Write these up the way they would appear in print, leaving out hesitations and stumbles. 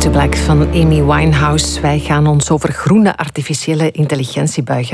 to Black van Amy Winehouse. Wij gaan ons over groene artificiële intelligentie buigen.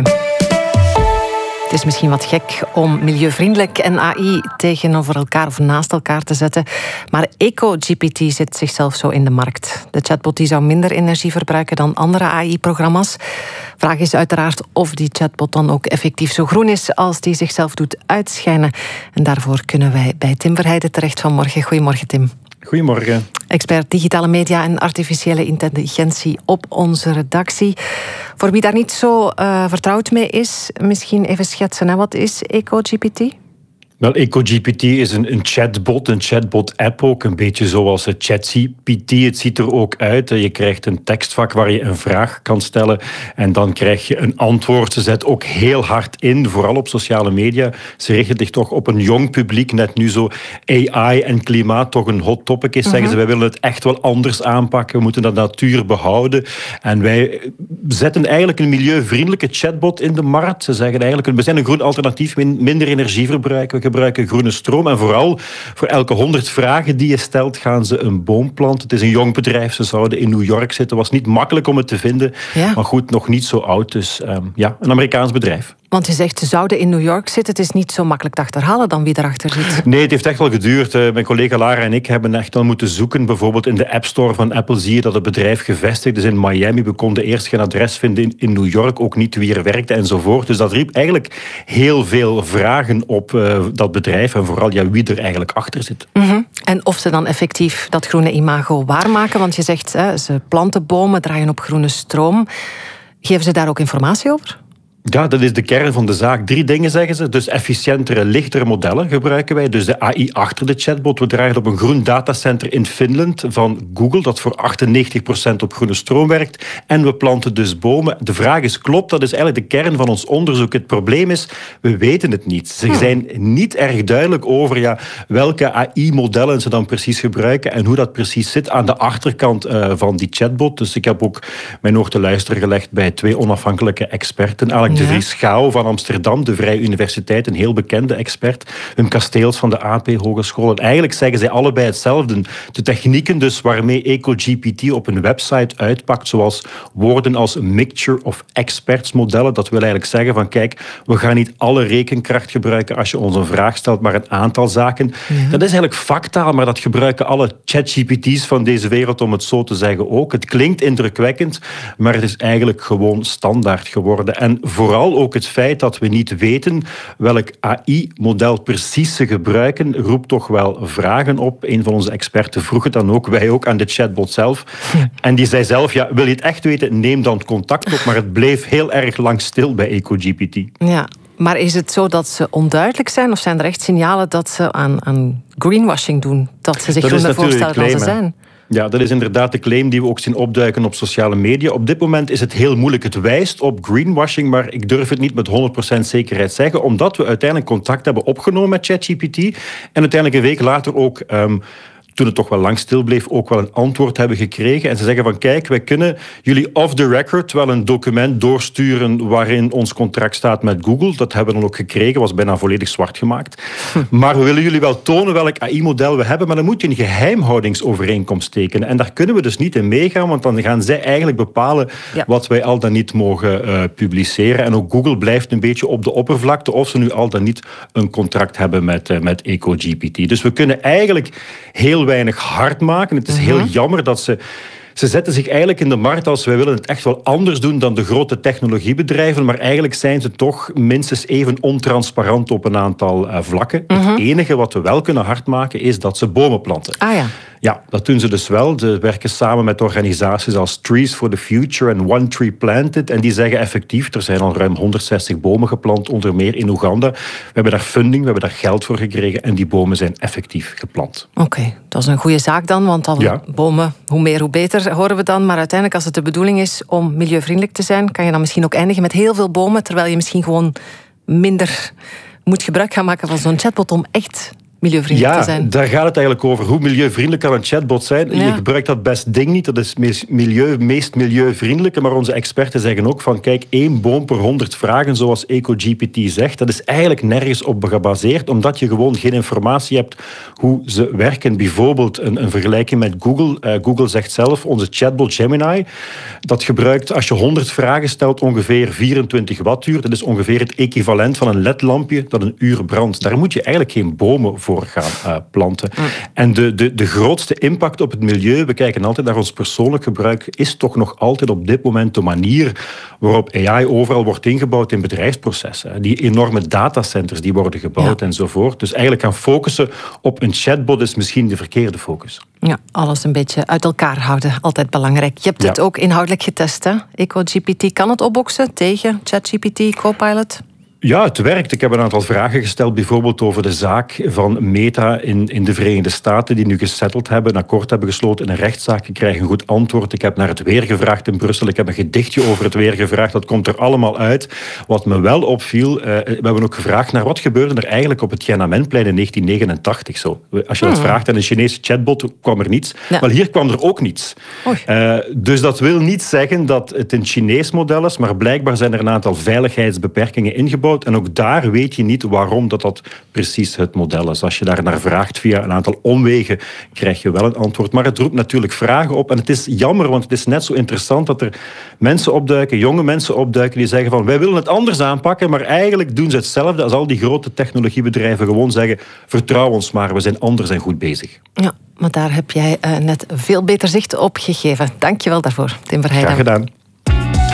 Het is misschien wat gek om milieuvriendelijk en AI tegenover elkaar of naast elkaar te zetten. Maar EcoGPT zet zichzelf zo in de markt. De chatbot die zou minder energie verbruiken dan andere AI-programma's. Vraag is uiteraard of die chatbot dan ook effectief zo groen is als die zichzelf doet uitschijnen. En daarvoor kunnen wij bij Tim Verheijden terecht vanmorgen. Goedemorgen, Tim. Goedemorgen. Expert digitale media en artificiële intelligentie op onze redactie. Voor wie daar niet zo vertrouwd mee is, misschien even schetsen. Hè? Wat is EcoGPT? Wel, EcoGPT is een chatbot-app ook. Een beetje zoals ChatGPT. Het ziet er ook uit. Je krijgt een tekstvak waar je een vraag kan stellen. En dan krijg je een antwoord. Ze zet ook heel hard in, vooral op sociale media. Ze richten zich toch op een jong publiek. Net nu zo AI en klimaat toch een hot topic is. Zeggen ze, wij willen het echt wel anders aanpakken. We moeten de natuur behouden. En wij zetten eigenlijk een milieuvriendelijke chatbot in de markt. Ze zeggen eigenlijk, we zijn een groen alternatief, minder energieverbruik. We gebruiken groene stroom. En vooral voor elke 100 vragen die je stelt, gaan ze een boom planten. Het is een jong bedrijf. Ze zouden in New York zitten. Het was niet makkelijk om het te vinden. Ja. Maar goed, nog niet zo oud. Dus een Amerikaans bedrijf. Want je zegt, ze zouden in New York zitten. Het is niet zo makkelijk te achterhalen dan wie erachter zit. Nee, het heeft echt wel geduurd. Mijn collega Lara en ik hebben echt wel moeten zoeken. Bijvoorbeeld in de App Store van Apple zie je dat het bedrijf gevestigd is in Miami. We konden eerst geen adres vinden in New York. Ook niet wie er werkte enzovoort. Dus dat riep eigenlijk heel veel vragen op dat bedrijf. En vooral wie er eigenlijk achter zit. Mm-hmm. En of ze dan effectief dat groene imago waarmaken. Want je zegt, ze planten bomen, draaien op groene stroom. Geven ze daar ook informatie over? Ja, dat is de kern van de zaak. 3 dingen zeggen ze. Dus efficiëntere, lichtere modellen gebruiken wij. Dus de AI achter de chatbot. We draaien op een groen datacenter in Finland van Google, dat voor 98% op groene stroom werkt. En we planten dus bomen. De vraag is, klopt? Dat is eigenlijk de kern van ons onderzoek. Het probleem is, we weten het niet. Ze zijn niet erg duidelijk over welke AI-modellen ze dan precies gebruiken en hoe dat precies zit aan de achterkant van die chatbot. Dus ik heb ook mijn oor te luisteren gelegd bij 2 onafhankelijke experten. De Vries Schouw van Amsterdam, de Vrije Universiteit, een heel bekende expert. Wim Kasteels van de AP Hogeschool. En eigenlijk zeggen zij allebei hetzelfde. De technieken dus waarmee EcoGPT op een website uitpakt, zoals woorden als mixture of experts modellen. Dat wil eigenlijk zeggen van kijk, we gaan niet alle rekenkracht gebruiken als je ons een vraag stelt, maar een aantal zaken. Ja. Dat is eigenlijk vaktaal, maar dat gebruiken alle ChatGPT's van deze wereld, om het zo te zeggen ook. Het klinkt indrukwekkend, maar het is eigenlijk gewoon standaard geworden. En vooral ook het feit dat we niet weten welk AI-model precies ze gebruiken, roept toch wel vragen op. Een van onze experten vroeg het dan ook, wij ook, aan de chatbot zelf. Ja. En die zei zelf, wil je het echt weten, neem dan contact op. Maar het bleef heel erg lang stil bij EcoGPT. Ja, maar is het zo dat ze onduidelijk zijn? Of zijn er echt signalen dat ze aan greenwashing doen? Dat ze zich groener voorstellen dan ze zijn? Ja, dat is inderdaad de claim die we ook zien opduiken op sociale media. Op dit moment is het heel moeilijk. Het wijst op greenwashing, maar ik durf het niet met 100% zekerheid zeggen, omdat we uiteindelijk contact hebben opgenomen met ChatGPT en uiteindelijk een week later ook, toen het toch wel lang stil bleef, ook wel een antwoord hebben gekregen. En ze zeggen van kijk, wij kunnen jullie off the record wel een document doorsturen waarin ons contract staat met Google. Dat hebben we dan ook gekregen, was bijna volledig zwart gemaakt. Maar we willen jullie wel tonen welk AI-model we hebben, maar dan moet je een geheimhoudingsovereenkomst tekenen. En daar kunnen we dus niet in meegaan, want dan gaan zij eigenlijk bepalen wat wij al dan niet mogen publiceren. En ook Google blijft een beetje op de oppervlakte of ze nu al dan niet een contract hebben met EcoGPT. Dus we kunnen eigenlijk heel weinig hard maken. Het is heel jammer dat ze zetten zich eigenlijk in de markt als wij willen het echt wel anders doen dan de grote technologiebedrijven, maar eigenlijk zijn ze toch minstens even ontransparant op een aantal vlakken. Het enige wat we wel kunnen hard maken is dat ze bomen planten. Ja, dat doen ze dus wel. Ze werken samen met organisaties als Trees for the Future en One Tree Planted. En die zeggen effectief, er zijn al ruim 160 bomen geplant, onder meer in Oeganda. We hebben daar funding, we hebben daar geld voor gekregen en die bomen zijn effectief geplant. Oké, dat is een goede zaak dan, want bomen, hoe meer hoe beter, horen we dan. Maar uiteindelijk, als het de bedoeling is om milieuvriendelijk te zijn, kan je dan misschien ook eindigen met heel veel bomen, terwijl je misschien gewoon minder moet gebruik gaan maken van zo'n chatbot om echt milieuvriendelijk te zijn. Ja, daar gaat het eigenlijk over. Hoe milieuvriendelijk kan een chatbot zijn? Ja. Je gebruikt dat best ding niet. Dat is het meest milieuvriendelijke. Maar onze experten zeggen ook van, kijk, 1 boom per 100 vragen, zoals EcoGPT zegt, dat is eigenlijk nergens op gebaseerd, omdat je gewoon geen informatie hebt hoe ze werken. Bijvoorbeeld een vergelijking met Google. Google zegt zelf, onze chatbot Gemini, dat gebruikt, als je 100 vragen stelt, ongeveer 24 wattuur. Dat is ongeveer het equivalent van een ledlampje dat een uur brandt. Daar moet je eigenlijk geen bomen voor gaan planten. En de grootste impact op het milieu, we kijken altijd naar ons persoonlijk gebruik, is toch nog altijd op dit moment de manier waarop AI overal wordt ingebouwd in bedrijfsprocessen. Die enorme datacenters die worden gebouwd enzovoort. Dus eigenlijk gaan focussen op een chatbot is misschien de verkeerde focus. Ja, alles een beetje uit elkaar houden, altijd belangrijk. Je hebt het ook inhoudelijk getest, hè? EcoGPT, kan het opboksen tegen ChatGPT, Copilot? Ja, het werkt. Ik heb een aantal vragen gesteld, bijvoorbeeld over de zaak van Meta in de Verenigde Staten, die nu gesetteld hebben, een akkoord hebben gesloten in een rechtszaak. Ik krijg een goed antwoord. Ik heb naar het weer gevraagd in Brussel. Ik heb een gedichtje over het weer gevraagd. Dat komt er allemaal uit. Wat me wel opviel, we hebben ook gevraagd naar wat gebeurde er eigenlijk op het Tiananmenplein in 1989. Zo. Als je dat vraagt aan een Chinese chatbot, kwam er niets. Ja. Maar hier kwam er ook niets. Dus dat wil niet zeggen dat het een Chinees model is, maar blijkbaar zijn er een aantal veiligheidsbeperkingen ingebouwd. En ook daar weet je niet waarom dat precies het model is. Als je daar naar vraagt via een aantal omwegen, krijg je wel een antwoord. Maar het roept natuurlijk vragen op. En het is jammer, want het is net zo interessant dat er mensen opduiken, jonge mensen opduiken, die zeggen van, wij willen het anders aanpakken, maar eigenlijk doen ze hetzelfde als al die grote technologiebedrijven gewoon zeggen, vertrouw ons maar, we zijn anders en goed bezig. Ja, maar daar heb jij net veel beter zicht op gegeven. Dank je wel daarvoor, Tim Verheijden. Graag gedaan.